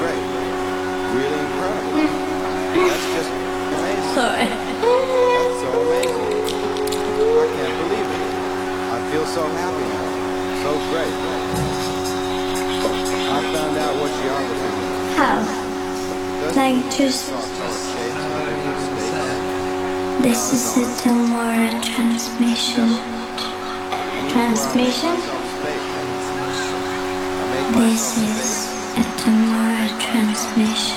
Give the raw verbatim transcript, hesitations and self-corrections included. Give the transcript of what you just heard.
great. Really incredible. That's just amazing. Sorry. That's so amazing. I can't believe it. I feel so happy now. So great. I found out what geography means. How? Doesn't Like mean just... saw color shapes in different states. This is a Tomorrow transmission. Transmission? This is a Tomorrow transmission.